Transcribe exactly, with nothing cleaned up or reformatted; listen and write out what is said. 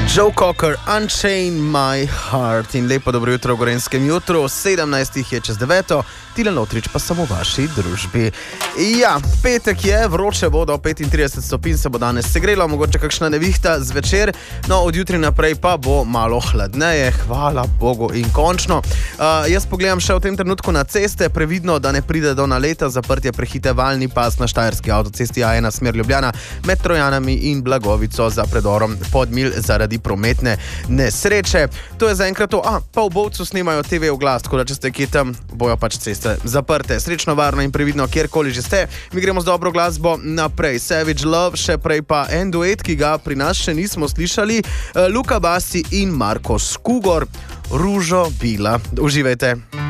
Joe Cocker, Unchain My Heart in lepo dobro jutro v Gorenjskem jutru, sedemnajst je čez deveto, Tilen Lotrič pa samo v vaši družbi. Ja, petek je, vroče bo do petintrideset stopinj, se bo danes segrelo, mogoče kakšna nevihta zvečer, no od jutri naprej pa bo malo hladneje, hvala Bogu in končno. Uh, jaz pogledam še v tem trenutku na ceste, previdno, da ne pride do naleta, zaprt je prehitevalni pas na štajerski avtocesti A ena smer Ljubljana med Trojanami in Blagovico za predorom Podmilj zaradi prometne nesreče. To je zaenkrat to. A, pa v Bovcu snimajo te ve oglas, tako da če ste kje tam, bojo pač ceste zaprte. Srečno, varno in previdno, kjerkoli že ste. Mi gremo z dobro glasbo naprej. Savage Love, še prej pa en duet, ki ga pri nas še nismo slišali. Luka Basi in Marko Skugor. Ružo bila. Uživajte.